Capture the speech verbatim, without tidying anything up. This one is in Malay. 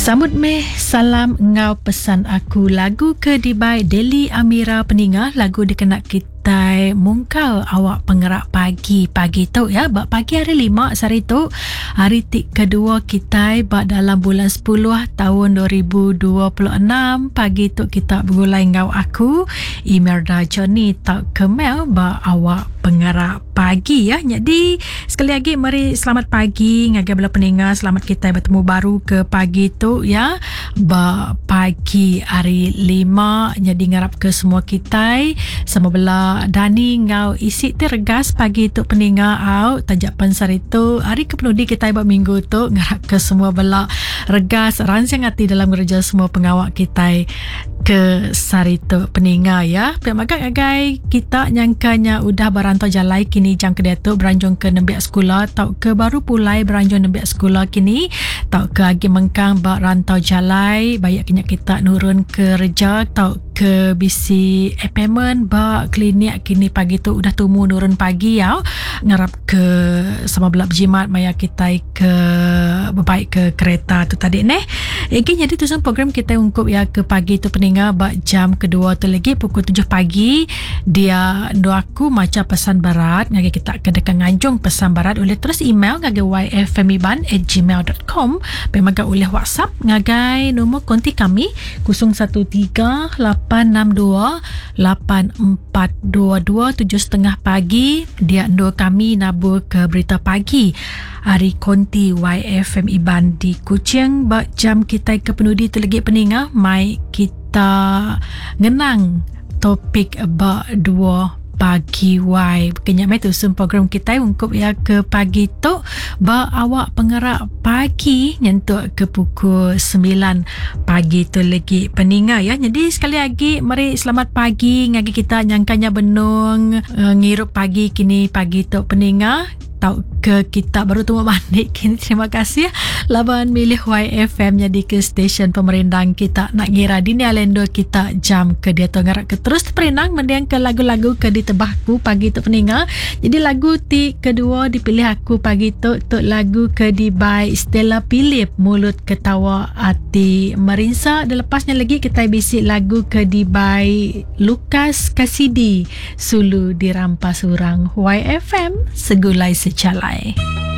Sambut meh, salam ngau pesan aku. Lagu ke Dibai Deli Amira Peningah. Lagu dikenak kita mungkal awak pengerak pagi pagi tu ya. Bak pagi hari lima sari tu. Hari tik kedua kita bak dalam bulan sepuluh tahun dua ribu dua puluh enam. Pagi tu kita bergulai ngau aku Imelda Johnny tak kemel bak awak pengerak pagi ya. Jadi sekali lagi mari selamat pagi ngagai bela pendengar. Selamat kita bertemu baru ke pagi tu ya. Ba pagi hari lima. Jadi ngarap ke semua kita sama bela Dani ngau isi tergas pagi tu pendengar au tajak pensar itu hari kepenudi kita buat minggu tu ngarap ke semua bela regas rancang hati dalam kerja semua pengawak kita ke sarito peninggal ya. Pihak maka agai kita nyangkanya udah berantau jalai kini jam kedua tu beranjung ke nembiak sekolah tau ke baru pulai beranjung nembiak sekolah kini tau ke agi mengkang berantau jalai banyak kenyak kita nurun ke kerja tau ke bisi appointment ba klinik kini pagi tu udah tumu nurun pagi ya. Ngarap ke sama belak berjimat maya kita ke berbaik ke kereta tu tadi neh. Iki jadi tu program kita ungkup ya ke pagi tu peninga bak jam kedua tu lagi pukul tujuh pagi dia doaku macam pesan barat ngagi kita ke dekat nganjung pesan barat boleh terus email ngagi y f m i ban at gmail dot com pemaga oleh WhatsApp ngagai nombor konti kami kosong satu tiga lapan enam dua lapan empat dua dua tujuh setengah pagi dia ndo kami nabur ke berita pagi hari konti Y F M Iban di Kuching bak jam kita ke penudi tu lagi peninga mai kita ngenang topik bak dua pagi Y kenyak mai tu sun program kita ungkup ya ke pagi tu ba awak pengerak pagi nyentuk ke pukul sembilan pagi tu lagi peninga ya. Jadi sekali lagi mari selamat pagi ngagi kita nyangkanya benung uh, ngirup pagi kini pagi tu peninga tau ke kita baru tunggu balik kini. Terima kasih ya laban milih Y F M jadi ke stesen pemerintah kita nak ngira dini alendo kita jam ke dia tu ngarak ke terus perinang mendiang ke lagu-lagu ke ditebahku pagi tu peninga. Jadi lagu ti kedua dipilih aku pagi tu tu lagu ke Dibai Stella Philip Mulut Ketawa Hati Merinsa. Dan lepasnya lagi kita bisik lagu ke Dibai Lukas Kasidi Sulu Dirampas Urang. Y F M segulai secalai.